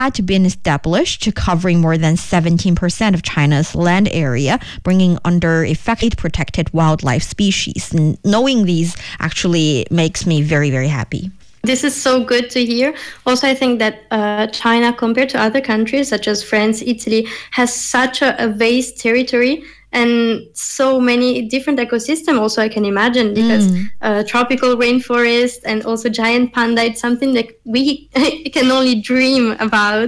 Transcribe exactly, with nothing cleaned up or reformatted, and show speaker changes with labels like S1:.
S1: had been established, covering more than seventeen percent of China's land area, bringing under effect eight protected wildlife species. And knowing these actually makes me very, very happy.
S2: This is so good to hear. Also, I think that uh, China, compared to other countries such as France, Italy, has such a, a vast territory and so many different ecosystems also I can imagine, because
S1: Mm.
S2: uh, tropical rainforest and also giant panda, it's something that we can only dream about.